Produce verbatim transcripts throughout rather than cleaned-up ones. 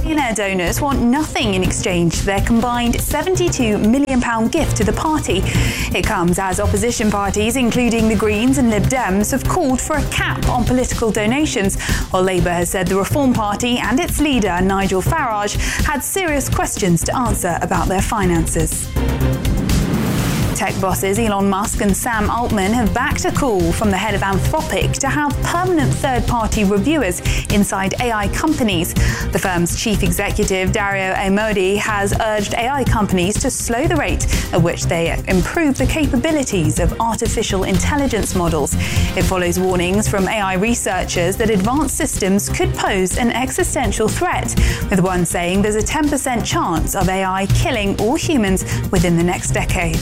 Billionaire donors want nothing in exchange for their combined seventy-two million pounds gift to the party. It comes as opposition parties, including the Greens and Lib Dems, have called for a cap on political donations, while Labour has said the Reform Party and its leader, Nigel Farage, had serious questions to answer about their finances. Tech bosses Elon Musk and Sam Altman have backed a call from the head of Anthropic to have permanent third-party reviewers inside A I companies. The firm's chief executive, Dario Amodei, has urged A I companies to slow the rate at which they improve the capabilities of artificial intelligence models. It follows warnings from A I researchers that advanced systems could pose an existential threat, with one saying there's a ten percent chance of A I killing all humans within the next decade.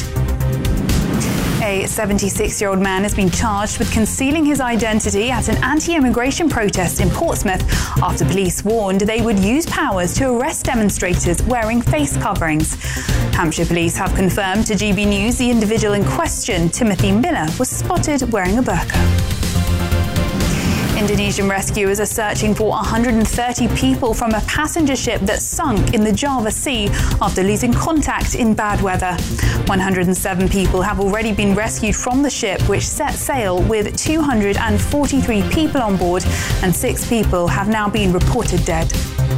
A seventy-six-year-old man has been charged with concealing his identity at an anti-immigration protest in Portsmouth after police warned they would use powers to arrest demonstrators wearing face coverings. Hampshire police have confirmed to G B News the individual in question, Timothy Miller, was spotted wearing a burqa. Indonesian rescuers are searching for one hundred thirty people from a passenger ship that sunk in the Java Sea after losing contact in bad weather. one hundred seven people have already been rescued from the ship, which set sail with two hundred forty-three people on board, and six people have now been reported dead.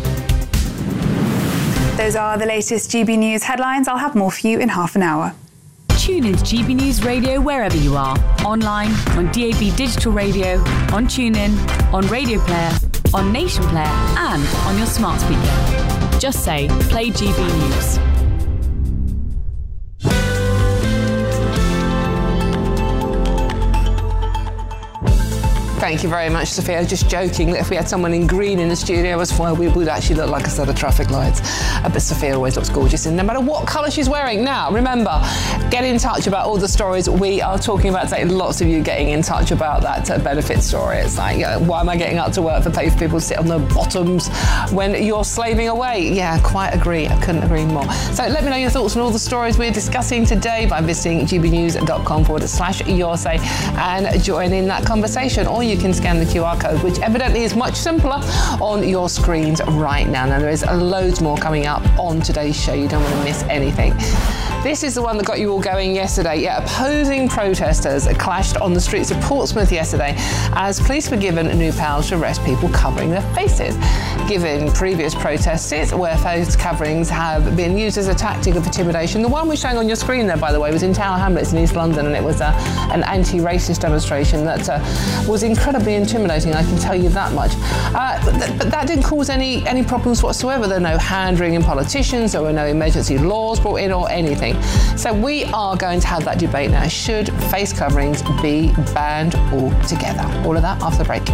Those are the latest G B News headlines. I'll have more for you in half an hour. Tune in to G B News Radio wherever you are. Online, on D A B Digital Radio, on TuneIn, on Radio Player, on Nation Player, and on your smart speaker. Just say, play G B News. Thank you very much, Sophia. Just joking that if we had someone in green in the studio as well, we would actually look like a set of traffic lights. Uh, but Sophia always looks gorgeous, and no matter what colour she's wearing. Now, remember, get in touch about all the stories we are talking about today. Lots of you getting in touch about that uh, benefit story. It's like, uh, why am I getting up to work for pay for people to sit on the bottoms when you're slaving away? Yeah, quite agree. I couldn't agree more. So let me know your thoughts on all the stories we're discussing today by visiting gbnews.com forward slash your say and join in that conversation. Or you can scan the Q R code, which evidently is much simpler on your screens right now. Now, there is loads more coming up on today's show. You don't want to miss anything. This is the one that got you all going yesterday. Yeah, opposing protesters clashed on the streets of Portsmouth yesterday as police were given new powers to arrest people covering their faces. Given previous protests where face coverings have been used as a tactic of intimidation, the one we're showing on your screen there, by the way, was in Tower Hamlets in East London, and it was uh, an anti-racist demonstration that uh, was incredibly intimidating, I can tell you that much. Uh, but, th- but that didn't cause any, any problems whatsoever. There were no hand-wringing politicians, there were no emergency laws brought in or anything. So we are going to have that debate now. Should face coverings be banned altogether? All of that after the break.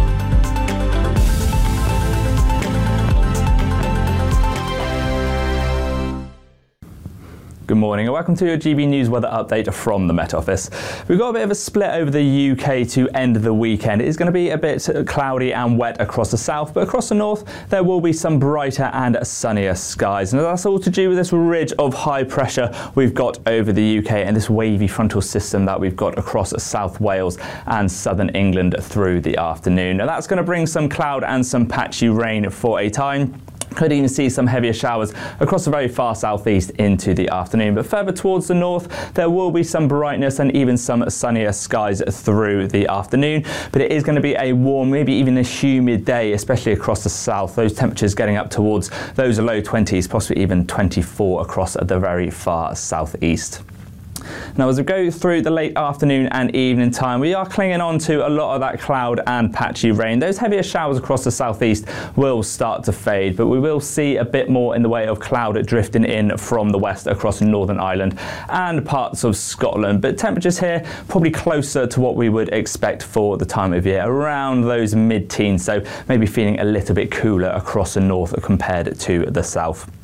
Good morning and welcome to your G B News weather update from the Met Office. We've got a bit of a split over the U K to end the weekend. It is going to be a bit cloudy and wet across the south, but across the north there will be some brighter and sunnier skies. And that's all to do with this ridge of high pressure we've got over the U K and this wavy frontal system that we've got across South Wales and southern England through the afternoon. Now that's going to bring some cloud and some patchy rain for a time. Could even see some heavier showers across the very far southeast into the afternoon. But further towards the north, there will be some brightness and even some sunnier skies through the afternoon. But it is going to be a warm, maybe even a humid day, especially across the south. Those temperatures getting up towards those low twenties, possibly even twenty-four across the very far southeast. Now, as we go through the late afternoon and evening time, we are clinging on to a lot of that cloud and patchy rain. Those heavier showers across the southeast will start to fade, but we will see a bit more in the way of cloud drifting in from the west across Northern Ireland and parts of Scotland. But temperatures here probably closer to what we would expect for the time of year, around those mid-teens, so maybe feeling a little bit cooler across the north compared to the south.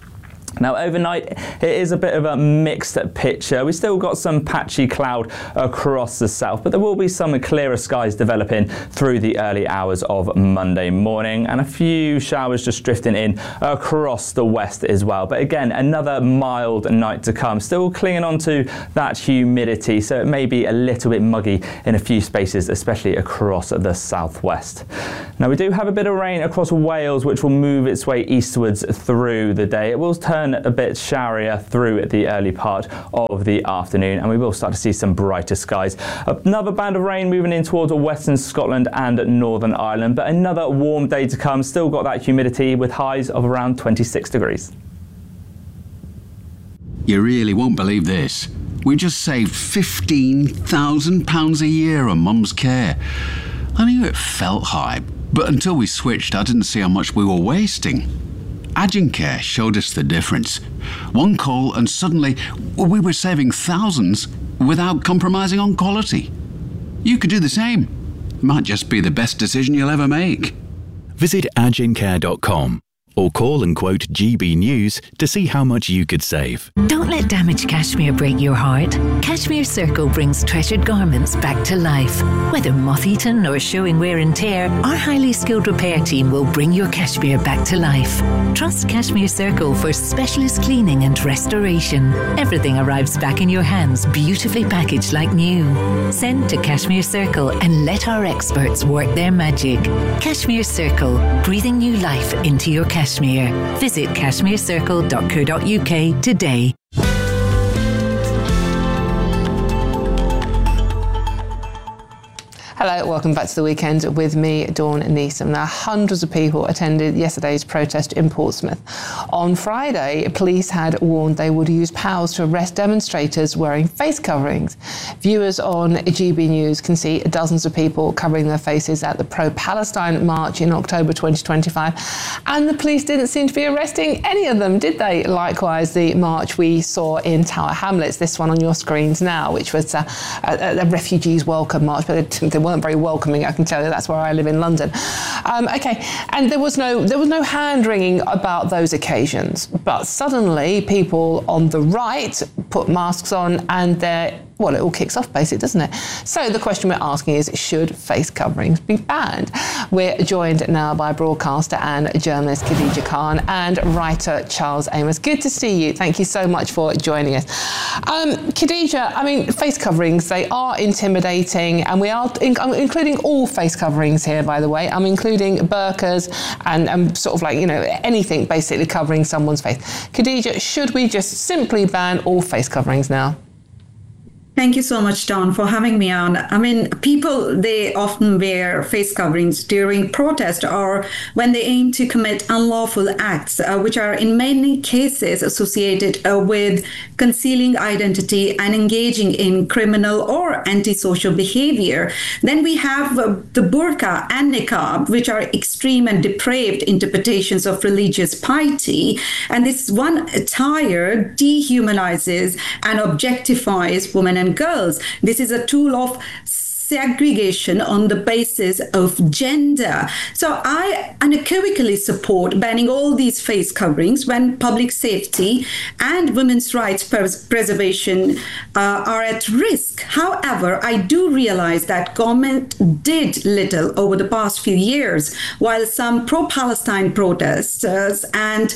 Now, overnight, it is a bit of a mixed picture. We've still got some patchy cloud across the south, but there will be some clearer skies developing through the early hours of Monday morning, and a few showers just drifting in across the west as well. But again, another mild night to come, still clinging on to that humidity, so it may be a little bit muggy in a few spaces, especially across the southwest. Now, we do have a bit of rain across Wales, which will move its way eastwards through the day. It will turn a bit showerier through the early part of the afternoon, and we will start to see some brighter skies. Another band of rain moving in towards western Scotland and Northern Ireland, but another warm day to come. Still got that humidity with highs of around twenty-six degrees. You really won't believe this. We just saved fifteen thousand pounds a year on Mum's care. I knew it felt high, but until we switched, I didn't see how much we were wasting. Agencare showed us the difference. One call and suddenly we were saving thousands without compromising on quality. You could do the same. It might just be the best decision you'll ever make. Visit agencare dot com or call and quote G B News to see how much you could save. Don't let damaged cashmere break your heart. Cashmere Circle brings treasured garments back to life. Whether moth-eaten or showing wear and tear, our highly skilled repair team will bring your cashmere back to life. Trust Cashmere Circle for specialist cleaning and restoration. Everything arrives back in your hands, beautifully packaged like new. Send to Cashmere Circle and let our experts work their magic. Cashmere Circle, breathing new life into your cashmere. Cashmere. Visit cashmere circle dot co dot U K today. Hello, welcome back to the weekend with me, Dawn Neeson. Now, hundreds of people attended yesterday's protest in Portsmouth. On Friday, police had warned they would use powers to arrest demonstrators wearing face coverings. Viewers on G B News can see dozens of people covering their faces at the pro-Palestine march in October twenty twenty-five, and the police didn't seem to be arresting any of them, did they? Likewise, the march we saw in Tower Hamlets, this one on your screens now, which was a, a, a refugees welcome march, but it, they weren't very welcoming, I can tell you. That's where I live in London. Um, okay, and there was no there was no hand wringing about those occasions, but suddenly people on the right put masks on, and they're well, it all kicks off basically, doesn't it? So the question we're asking is, should face coverings be banned? We're joined now by broadcaster and journalist Khadija Khan and writer Charles Amos. Good to see you. Thank you so much for joining us. Um, Khadija, I mean, face coverings, they are intimidating, and we are in, I'm including all face coverings here, by the way. I'm including burqas and, and sort of like, you know, anything basically covering someone's face. Khadija, should we just simply ban all face coverings now? Thank you so much, Dawn, for having me on. I mean, people, they often wear face coverings during protest or when they aim to commit unlawful acts, uh, which are in many cases associated uh, with concealing identity and engaging in criminal or antisocial behavior. Then we have uh, the burqa and niqab, which are extreme and depraved interpretations of religious piety. And this one attire dehumanizes and objectifies women and girls. This is a tool of segregation on the basis of gender. So I unequivocally support banning all these face coverings when public safety and women's rights pres- preservation uh, are at risk. However, I do realize that government did little over the past few years, while some pro-Palestine protesters and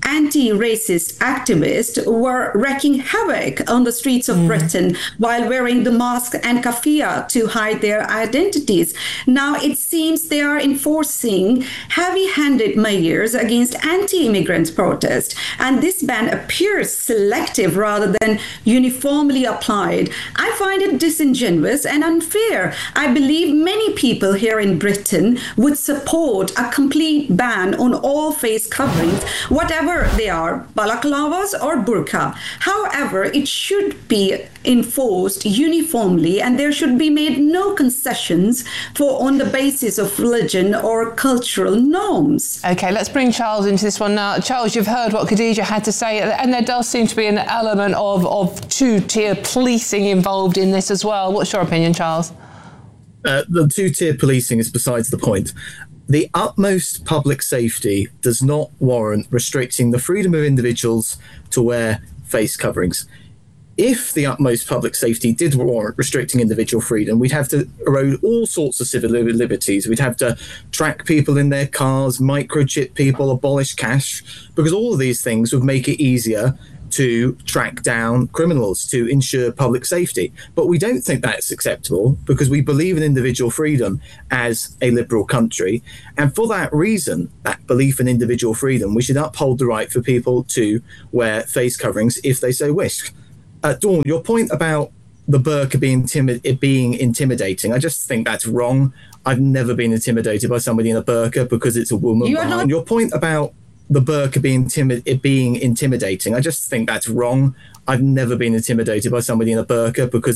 anti-racist activists were wreaking havoc on the streets of mm. Britain while wearing the mask and kafia to hide their identities. Now it seems they are enforcing heavy-handed measures against anti-immigrant protest, and this ban appears selective rather than uniformly applied. I find it disingenuous and unfair. I believe many people here in Britain would support a complete ban on all face coverings, whatever they are, balaclavas or burqa. However, it should be enforced uniformly, and there should be made no concessions for on the basis of religion or cultural norms. Okay, let's bring Charles into this one now. Charles, you've heard what Khadija had to say, and there does seem to be an element of, of two-tier policing involved in this as well. What's your opinion, Charles? Uh, the two-tier policing is besides the point. the utmost public safety does not warrant restricting the freedom of individuals to wear face coverings. If the utmost public safety did warrant restricting individual freedom, we'd have to erode all sorts of civil liberties. We'd have to track people in their cars, microchip people, abolish cash, because all of these things would make it easier to track down criminals, to ensure public safety. But we don't think that's acceptable because we believe in individual freedom as a liberal country. And for that reason, that belief in individual freedom, we should uphold the right for people to wear face coverings if they so wish. Uh, Dawn, your point about the burqa being, timid, it being intimidating, I just think that's wrong. I've never been intimidated by somebody in a burqa because it's a woman. You are not- Your point about the burqa being timid, it being intimidating, I just think that's wrong. I've never been intimidated by somebody in a burqa because